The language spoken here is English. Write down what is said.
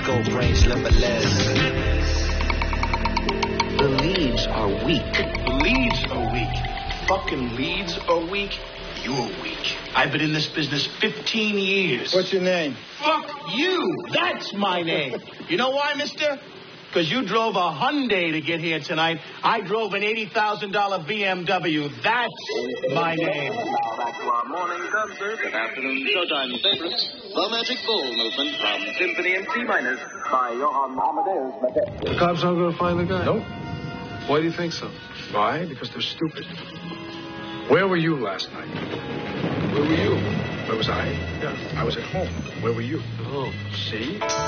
Go brains, limitless. The leads are weak. The leads are weak. Fucking leads are weak. You're weak. I've been in this business 15 years. What's your name? Fuck you. That's my name. You know why, mister? Because you drove a Hyundai to get here tonight. I drove an $80,000 BMW. That's my name. Now back to our morning concert and afternoon showtime favorites, The Magic Bull Movement from Symphony in C minor by Johann Amadeus Mozart. The cops aren't going to find the guy? Nope. Why do you think so? Why? Because they're stupid. Where were you last night? Where were you? Where was I? Yeah. I was at home. Where were you? Oh. See?